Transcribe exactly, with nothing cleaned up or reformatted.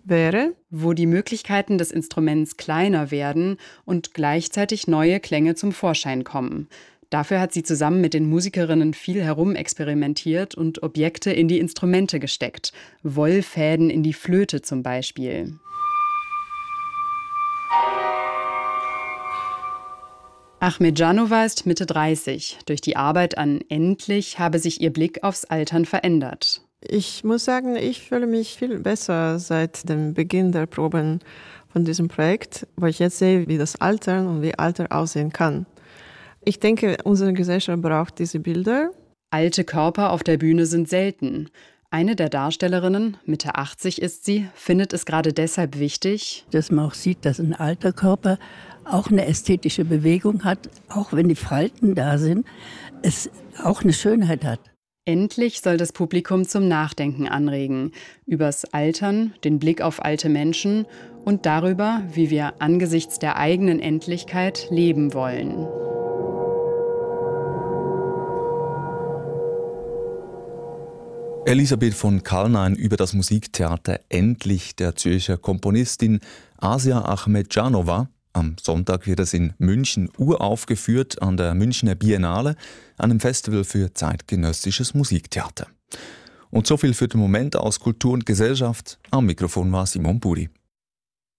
wäre, wo die Möglichkeiten des Instruments kleiner werden und gleichzeitig neue Klänge zum Vorschein kommen. Dafür hat sie zusammen mit den Musikerinnen viel herumexperimentiert und Objekte in die Instrumente gesteckt. Wollfäden in die Flöte zum Beispiel. Ahmedjanova ist Mitte dreißig. Durch die Arbeit an Endlich habe sich ihr Blick aufs Altern verändert. Ich muss sagen, ich fühle mich viel besser seit dem Beginn der Proben von diesem Projekt, wo ich jetzt sehe, wie das Altern und wie Alter aussehen kann. Ich denke, unsere Gesellschaft braucht diese Bilder. Alte Körper auf der Bühne sind selten. Eine der Darstellerinnen, Mitte achtzig ist sie, findet es gerade deshalb wichtig, dass man auch sieht, dass ein alter Körper auch eine ästhetische Bewegung hat, auch wenn die Falten da sind, es auch eine Schönheit hat. Endlich soll das Publikum zum Nachdenken anregen. Übers Altern, den Blick auf alte Menschen und darüber, wie wir angesichts der eigenen Endlichkeit leben wollen. Elisabeth von Kalnein über das Musiktheater Endlich der Zürcher Komponistin Asia Ahmedjanova. Am Sonntag wird es in München uraufgeführt an der Münchner Biennale, einem Festival für zeitgenössisches Musiktheater. Und so viel für den Moment aus Kultur und Gesellschaft. Am Mikrofon war Simon Buri.